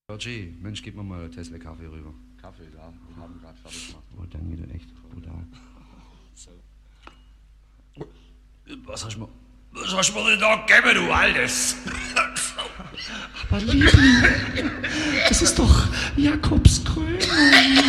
Bergie, Mensch, gib mir mal einen Tesla Kaffee rüber. Kaffee, da. Wir haben gerade fertig gemacht. Oh, danke, du echt brutal. So. Was hast du mir denn da gegeben, du Altes? Aber Liebling, es ist doch Jakobs Krönung.